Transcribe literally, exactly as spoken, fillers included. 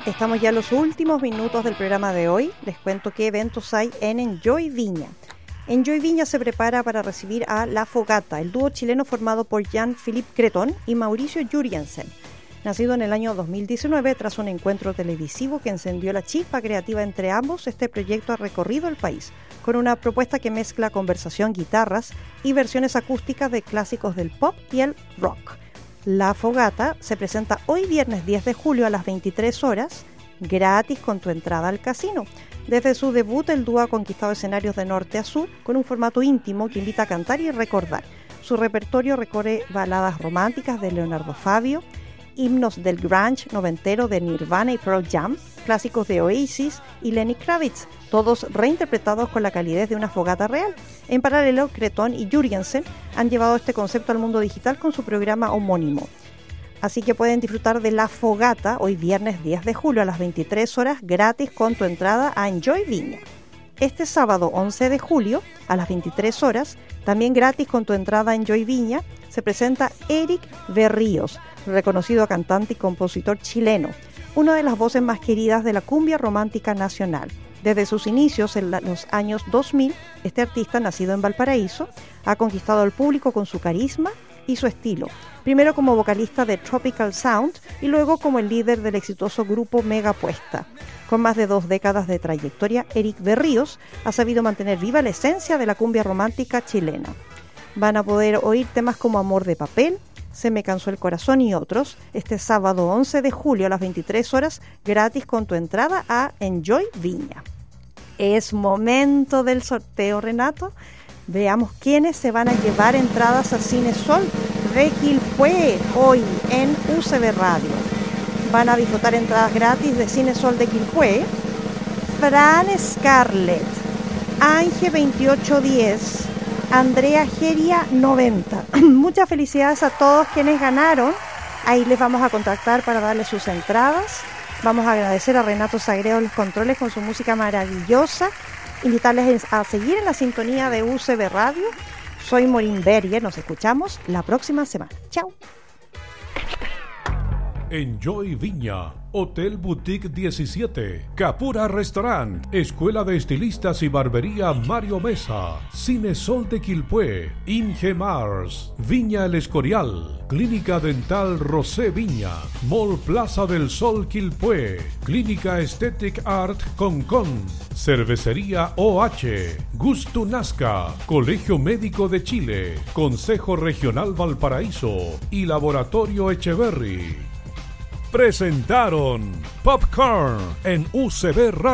Estamos ya en los últimos minutos del programa de hoy. Les cuento qué eventos hay en Enjoy Viña. Enjoy Viña se prepara para recibir a La Fogata, el dúo chileno formado por Jean-Philippe Creton y Mauricio Jurgensen. Nacido en el año dos mil diecinueve, tras un encuentro televisivo que encendió la chispa creativa entre ambos, este proyecto ha recorrido el país, con una propuesta que mezcla conversación, guitarras y versiones acústicas de clásicos del pop y el rock. La Fogata se presenta hoy viernes diez de julio a las veintitrés horas, gratis con tu entrada al casino. Desde su debut, el dúo ha conquistado escenarios de norte a sur con un formato íntimo que invita a cantar y recordar. Su repertorio recorre baladas románticas de Leonardo Fabio, himnos del grunge noventero de Nirvana y Pearl Jam, clásicos de Oasis y Lenny Kravitz, todos reinterpretados con la calidez de una fogata real. En paralelo, Creton y Jurgensen han llevado este concepto al mundo digital con su programa homónimo. Así que pueden disfrutar de La Fogata hoy viernes diez de julio a las veintitrés horas gratis con tu entrada a Enjoy Viña. Este sábado once de julio a las veintitrés horas, también gratis con tu entrada a Enjoy Viña, se presenta Eric Berríos, reconocido cantante y compositor chileno, una de las voces más queridas de la cumbia romántica nacional. Desde sus inicios en los años dos mil, este artista, nacido en Valparaíso, ha conquistado al público con su carisma y su estilo, primero como vocalista de Tropical Sound y luego como el líder del exitoso grupo Mega Puesta. Con más de dos décadas de trayectoria, Eric Berríos ha sabido mantener viva la esencia de la cumbia romántica chilena. Van a poder oír temas como Amor de Papel, Se me cansó el corazón y otros, este sábado once de julio a las veintitrés horas, gratis con tu entrada a Enjoy Viña. Es momento del sorteo, Renato. Veamos quiénes se van a llevar entradas a Cine Sol de Quilpué hoy en U C B Radio. Van a disfrutar entradas gratis de Cine Sol de Quilpué Fran Scarlett, Ángel veintiocho diez, Andrea Geria noventa. Muchas felicidades a todos quienes ganaron. Ahí les vamos a contactar para darles sus entradas. Vamos a agradecer a Renato Sagredo los controles con su música maravillosa. Invitarles a seguir en la sintonía de U C B Radio. Soy Maureen Berger. Nos escuchamos la próxima semana. Chao. Enjoy Viña, Hotel Boutique diecisiete, Capura Restaurant, Escuela de Estilistas y Barbería Mario Mesa, Cine Sol de Quilpué, Inge Mars, Viña El Escorial, Clínica Dental Rosé Viña, Mall Plaza del Sol Quilpué, Clínica Aesthetic Art Concon, Cervecería O H, Gusto Nazca, Colegio Médico de Chile, Consejo Regional Valparaíso y Laboratorio Echeverry. Presentaron Popcorn en U C B Radio.